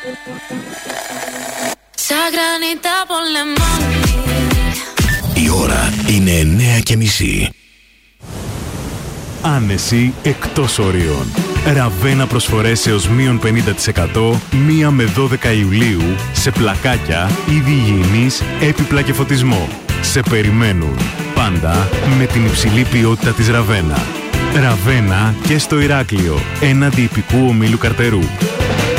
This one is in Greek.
Η ώρα είναι 9:30. Άνεση εκτός ορίων. Ραβένα προσφορές έως μείον 50% 1 με 12 Ιουλίου σε πλακάκια, είδη υγιεινής, έπιπλα και φωτισμό. Σε περιμένουν. Πάντα με την υψηλή ποιότητα της Ραβένα. Ραβένα και στο Ηράκλειο, έναντι υπηκού ομίλου Καρτερού.